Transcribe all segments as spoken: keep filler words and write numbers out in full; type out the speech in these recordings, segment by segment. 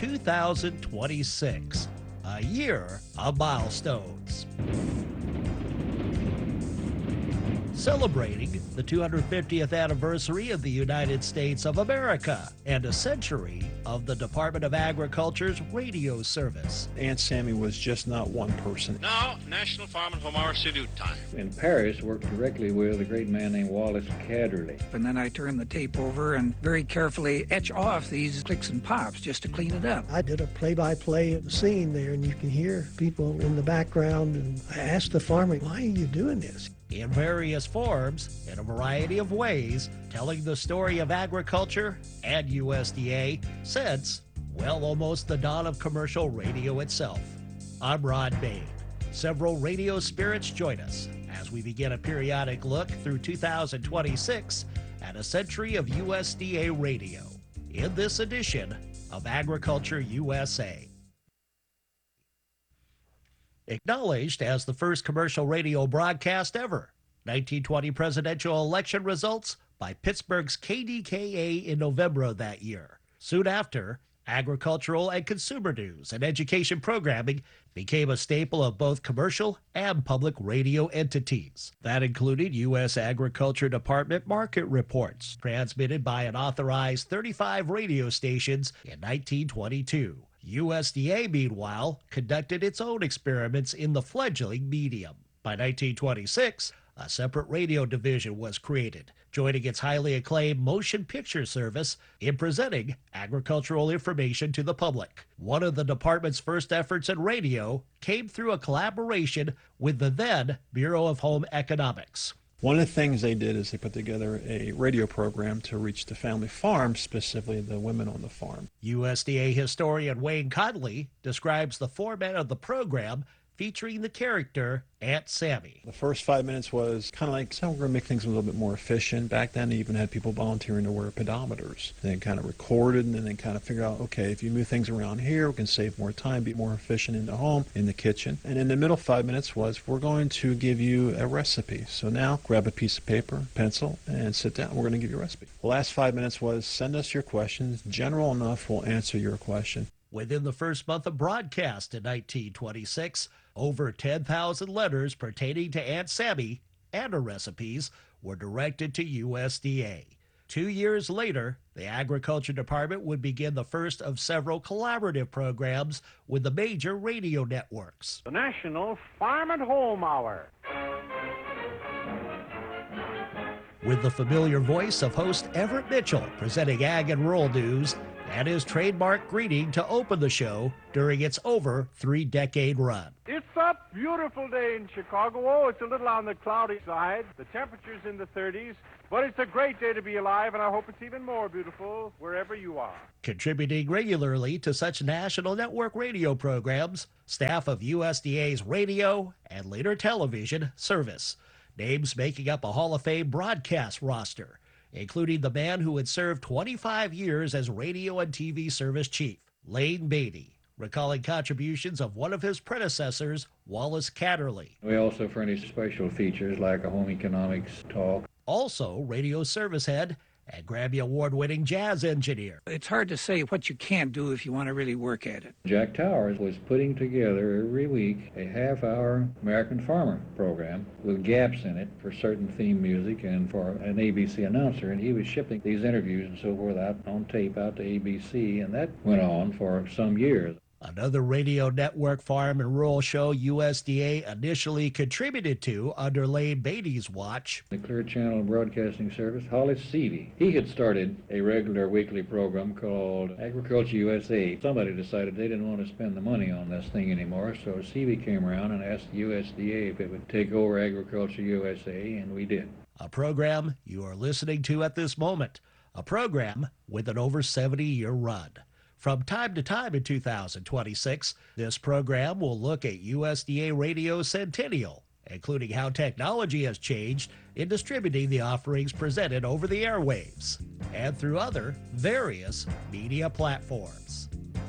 two thousand twenty-six, a year of milestones. Celebrating the two hundred fiftieth anniversary of the United States of America and a century of the Department of Agriculture's radio service. Aunt Sammy was just not one person. Now, National Farm and Home Hour Salute time. In Paris, worked directly with a great man named Wallace Cadderley. And then I turn the tape over and very carefully etch off these clicks and pops just to clean it up. I did a play-by-play of the scene there, and you can hear people in the background, and I asked the farmer, why are you doing this? In various forms, in a variety of ways, telling the story of agriculture and U S D A since, well, almost the dawn of commercial radio itself. I'm Rod Bain. Several radio spirits join us as we begin a periodic look through two thousand twenty-six at a century of U S D A radio in this edition of Agriculture U S A. Acknowledged as the first commercial radio broadcast ever, nineteen twenty presidential election results by Pittsburgh's K D K A in November of that year. Soon after, agricultural and consumer news and education programming became a staple of both commercial and public radio entities. That included U S Agriculture Department market reports, transmitted by an authorized thirty-five radio stations in nineteen twenty-two. U S D A, meanwhile, conducted its own experiments in the fledgling medium. By nineteen twenty-six, a separate radio division was created, joining its highly acclaimed motion picture service in presenting agricultural information to the public. One of the department's first efforts in radio came through a collaboration with the then Bureau of Home Economics. One of the things they did is they put together a radio program to reach the family farm, specifically the women on the farm. U S D A historian Wayne Conley describes the format of the program featuring the character Aunt Sammy. The first five minutes was kind of like, so we're going to make things a little bit more efficient. Back then, they even had people volunteering to wear pedometers. They kind of recorded, and then they kind of figured out, okay, if you move things around here, we can save more time, be more efficient in the home, in the kitchen. And in the middle five minutes was, we're going to give you a recipe. So now, grab a piece of paper, pencil, and sit down. We're going to give you a recipe. The last five minutes was, send us your questions. General enough, we'll answer your question. Within the first month of broadcast in nineteen twenty-six, over ten thousand letters pertaining to Aunt Sammy and her recipes were directed to U S D A. Two years later, the Agriculture Department would begin the first of several collaborative programs with the major radio networks. The National Farm and Home Hour. With the familiar voice of host Everett Mitchell presenting Ag and Rural News and his trademark greeting to open the show during its over three-decade run. It's a beautiful day in Chicago. Oh, it's a little on the cloudy side. The temperature's in the thirties, but it's a great day to be alive, and I hope it's even more beautiful wherever you are. Contributing regularly to such national network radio programs, staff of U S D A's radio and later television service. Names making up a Hall of Fame broadcast roster, including the man who had served twenty-five years as radio and T V service chief, Lane Beatty, recalling contributions of one of his predecessors, Wallace Cadderley. We also furnish special features like a home economics talk. Also, radio service head and Grammy Award-winning jazz engineer. It's hard to say what you can't do if you want to really work at it. Jack Towers was putting together every week a half-hour American Farmer program with gaps in it for certain theme music and for an A B C announcer, and he was shipping these interviews and so forth out on tape out to A B C, and that went on for some years. Another radio network farm and rural show U S D A initially contributed to under Lane Beatty's watch. The Clear Channel Broadcasting Service, Hollis Seavey. He had started a regular weekly program called Agriculture U S A. Somebody decided they didn't want to spend the money on this thing anymore, so Seavey came around and asked the U S D A if it would take over Agriculture U S A, and we did. A program you are listening to at this moment. A program with an over seventy-year run. From time to time in two thousand twenty-six, this program will look at U S D A Radio Centennial, including how technology has changed in distributing the offerings presented over the airwaves and through other various media platforms.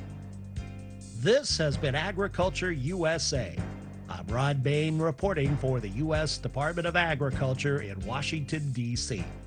This has been Agriculture U S A. I'm Rod Bain reporting for the U S Department of Agriculture in Washington, D C